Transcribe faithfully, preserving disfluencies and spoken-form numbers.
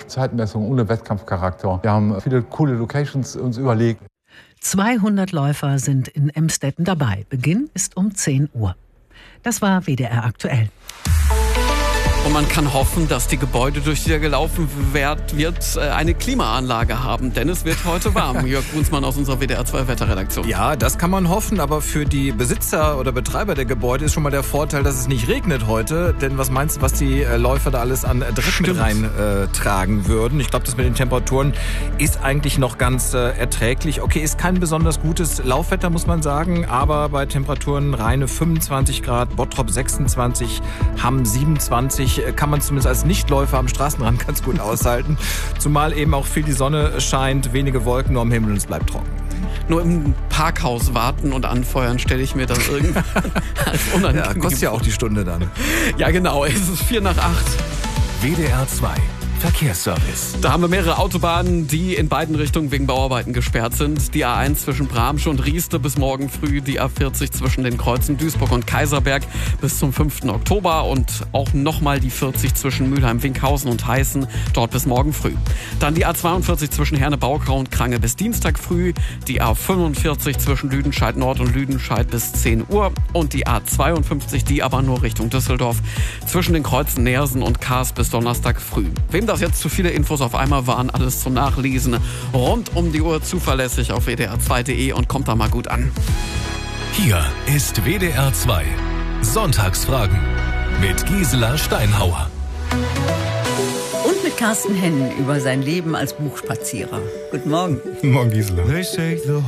Zeitmessung ohne Wettkampfcharakter. Wir haben viele coole Locations uns überlegt. zweihundert Läufer sind in Emstetten dabei. Beginn ist um zehn Uhr. Das war W D R aktuell. Und man kann hoffen, dass die Gebäude, durch die da gelaufen wird, wird eine Klimaanlage haben. Denn es wird heute warm. Jörg Brunsmann aus unserer W D R zwei Wetterredaktion. Ja, das kann man hoffen. Aber für die Besitzer oder Betreiber der Gebäude ist schon mal der Vorteil, dass es nicht regnet heute. Denn was meinst du, was die Läufer da alles an Dreck Stimmt. mit reintragen äh, würden? Ich glaube, das mit den Temperaturen ist eigentlich noch ganz äh, erträglich. Okay, ist kein besonders gutes Laufwetter, muss man sagen. Aber bei Temperaturen reine fünfundzwanzig Grad, Bottrop sechsundzwanzig, Hamm siebenundzwanzig, kann man zumindest als Nichtläufer am Straßenrand ganz gut aushalten. Zumal eben auch viel die Sonne scheint, wenige Wolken nur am Himmel und es bleibt trocken. Nur im Parkhaus warten und anfeuern stelle ich mir das irgendwie als unangenehm. Ja, kostet ja auch die Stunde dann. Ja genau, es ist vier nach acht. W D R zwei Verkehrsservice. Da haben wir mehrere Autobahnen, die in beiden Richtungen wegen Bauarbeiten gesperrt sind. Die A eins zwischen Bramsche und Rieste bis morgen früh, die A vierzig zwischen den Kreuzen Duisburg und Kaiserberg bis zum fünften Oktober und auch nochmal die vierzig zwischen Mülheim-Winkhausen und Heißen, dort bis morgen früh. Dann die A zweiundvierzig zwischen Herne-Baukau und Krange bis Dienstag früh, die A fünfundvierzig zwischen Lüdenscheid Nord und Lüdenscheid bis zehn Uhr und die A zweiundfünfzig, die aber nur Richtung Düsseldorf, zwischen den Kreuzen Neersen und Kars bis Donnerstag früh. Wem das jetzt zu viele Infos auf einmal waren, alles zum Nachlesen rund um die Uhr zuverlässig auf W D R zwei Punkt de und kommt da mal gut an. Hier ist W D R zwei Sonntagsfragen mit Gisela Steinhauer. Und mit Carsten Hennen über sein Leben als Buchspazierer. Guten Morgen. Guten Morgen, Gisela.